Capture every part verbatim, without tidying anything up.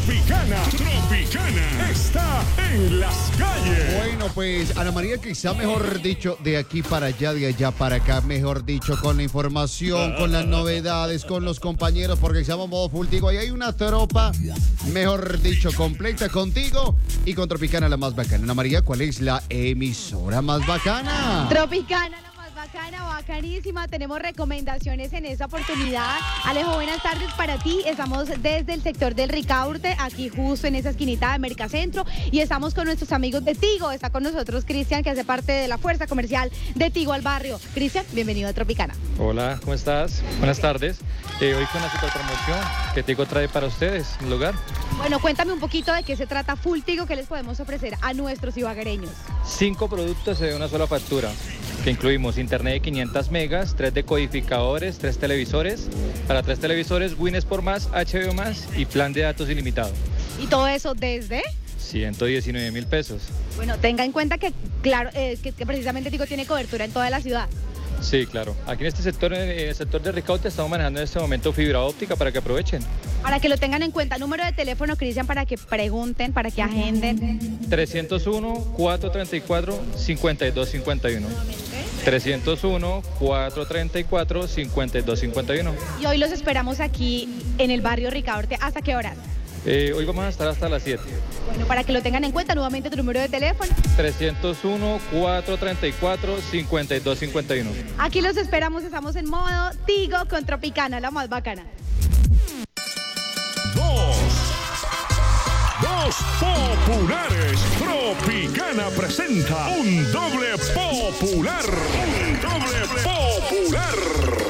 Tropicana, Tropicana está en las calles. Bueno, pues Ana María, quizá mejor dicho, de aquí para allá, de allá para acá, mejor dicho, con la información, con las novedades, con los compañeros, porque estamos modo full Tigo. Ahí hay una tropa, mejor dicho, completa contigo y con Tropicana la más bacana. Ana María, ¿cuál es la emisora más bacana? Tropicana, la más bacana, bacanísima. Tenemos recomendaciones en esta oportunidad. Alejo, buenas tardes para ti. Estamos desde el sector del Ricaurte, aquí justo en esa esquinita de Mercacentro, y estamos con nuestros amigos de Tigo. Está con nosotros Cristian, que hace parte de la fuerza comercial de Tigo al Barrio. Cristian, bienvenido a Tropicana. Hola, ¿cómo estás? Buenas tardes. Eh, hoy con la super promoción que Tigo trae para ustedes, un lugar. Bueno, cuéntame un poquito de qué se trata Full Tigo, qué les podemos ofrecer a nuestros ibaguereños. Cinco productos de una sola factura, que incluimos internet de quinientos megas, tres decodificadores, tres televisores. Para tres televisores, Win Sport más, H B O más y plan de datos ilimitado. ¿Y todo eso desde? ciento diecinueve mil pesos. Bueno, tenga en cuenta que, claro, eh, que, que precisamente Tigo tiene cobertura en toda la ciudad. Sí, claro. Aquí en este sector, en el sector de Ricaurte, estamos manejando en este momento fibra óptica para que aprovechen. Para que lo tengan en cuenta. Número de teléfono, Cristian, para que pregunten, para que agenden. trescientos uno, cuatrocientos treinta y cuatro, cincuenta y dos cincuenta y uno. trescientos uno, cuatrocientos treinta y cuatro, cincuenta y dos cincuenta y uno. Y hoy los esperamos aquí en el barrio Ricaurte. ¿Hasta qué horas? Eh, hoy vamos a estar hasta las siete. Bueno, para que lo tengan en cuenta, nuevamente tu número de teléfono. trescientos uno, cuatrocientos treinta y cuatro, cincuenta y dos cincuenta y uno. Aquí los esperamos, estamos en modo Tigo con Tropicana, la más bacana. Dos. Dos populares. Tropicana presenta un doble popular. Un doble popular.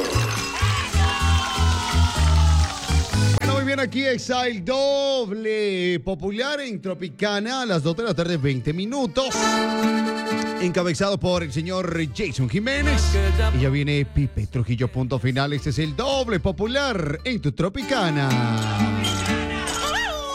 Muy bien, aquí está el doble popular en Tropicana a las dos de la tarde, veinte minutos. Encabezado por el señor Jason Jiménez. Y ya viene Pipe Trujillo, punto final. Este es el doble popular en tu Tropicana.